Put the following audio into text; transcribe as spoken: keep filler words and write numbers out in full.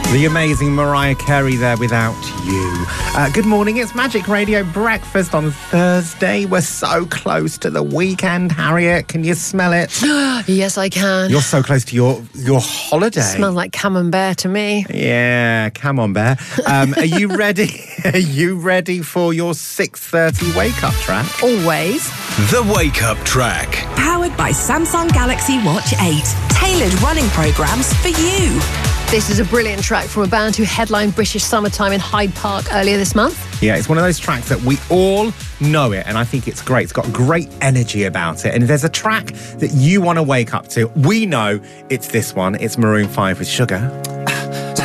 The amazing Mariah Carey there, Without You. Uh, good morning, it's Magic Radio Breakfast on Thursday. We're so close to the weekend, Harriet. Can you smell it? Yes, I can. You're so close to your, your holiday. It smells like camembert to me. Yeah, come on, Bear. Um, are you ready? Are you ready for your six thirty wake-up track? Always. The Wake Up Track. Powered by Samsung Galaxy Watch eight. Tailored running programmes for you. This is a brilliant track from a band who headlined British Summertime in Hyde Park earlier this month. Yeah, it's one of those tracks that we all know it, and I think it's great. It's got great energy about it. And if there's a track that you want to wake up to, we know it's this one. It's Maroon five with Sugar.